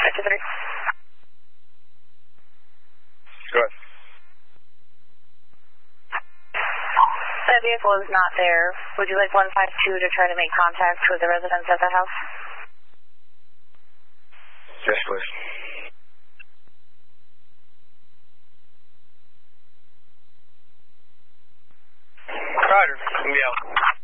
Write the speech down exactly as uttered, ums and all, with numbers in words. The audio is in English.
fifty-three. Go ahead. That vehicle is not there. Would you like one five two to try to make contact with the residents at the house? Yes, please. Ryder, yeah.